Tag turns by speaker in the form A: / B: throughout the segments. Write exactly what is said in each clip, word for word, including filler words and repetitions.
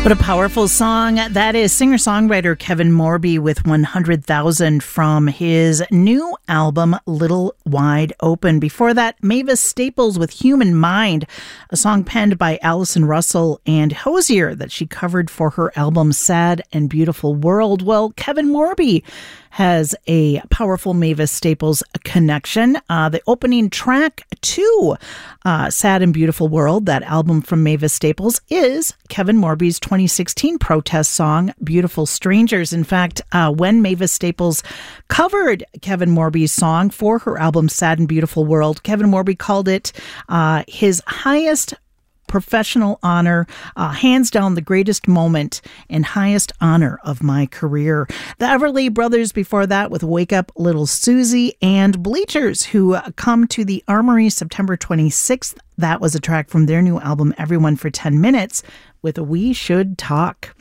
A: What a powerful song. That is singer-songwriter Kevin Morby with one hundred thousand from his new album, Little Wide Open. Before that, Mavis Staples with Human Mind, a song penned by Allison Russell and Hozier that she covered for her album Sad and Beautiful World. Well, Kevin Morby has a powerful Mavis Staples connection. Uh, the opening track to uh, Sad and Beautiful World, that album from Mavis Staples, is Kevin Morby's twenty sixteen protest song, Beautiful Strangers. In fact, uh, when Mavis Staples covered Kevin Morby's song for her album Sad and Beautiful World, Kevin Morby called it uh, his highest professional honor, uh, hands down the greatest moment and highest honor of my career. The Everly Brothers before that with Wake Up Little Susie, and Bleachers, who come to the Armory September twenty-sixth. That was a track from their new album, Everyone for ten minutes, with We Should Talk.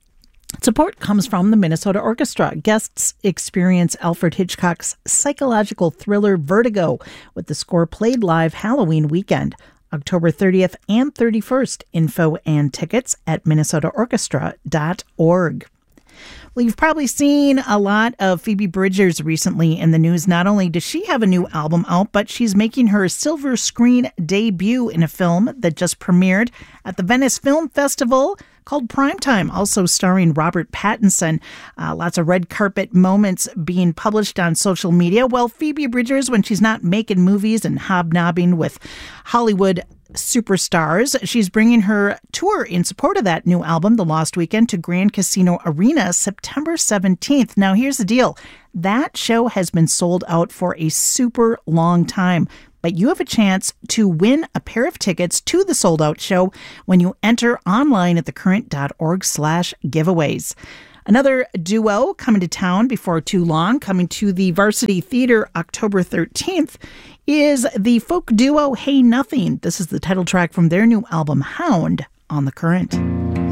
A: Support comes from the Minnesota Orchestra. Guests experience Alfred Hitchcock's psychological thriller Vertigo with the score played live Halloween weekend, October thirtieth and thirty-first. Info and tickets at minnesota orchestra dot org. Well, you've probably seen a lot of Phoebe Bridgers recently in the news. Not only does she have a new album out, but she's making her silver screen debut in a film that just premiered at the Venice Film Festival called Primetime, also starring Robert Pattinson. Uh, lots of red carpet moments being published on social media. Well, Phoebe Bridgers, when she's not making movies and hobnobbing with Hollywood superstars, she's bringing her tour in support of that new album, The Lost Weekend, to Grand Casino Arena September seventeenth. Now, here's the deal. That show has been sold out for a super long time, but you have a chance to win a pair of tickets to the sold-out show when you enter online at thecurrent.org slash giveaways. Another duo coming to town before too long, coming to the Varsity Theater October thirteenth, is the folk duo Hey Nothing. This is the title track from their new album, Hound, on The Current.